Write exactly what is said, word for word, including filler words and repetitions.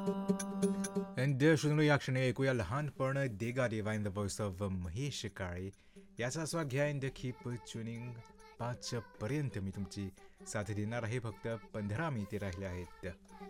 And श्रोतनो या क्षणी ऐकूया लहानपण देगा देवा in the voice of Mahesh Kale याचा आस्वाद घ्या इन द कीप ट्युनिंग. पाचपर्यंत मी तुमची साथ देणार आहे. फक्त पंधरा मिनिटे राहिले आहेत.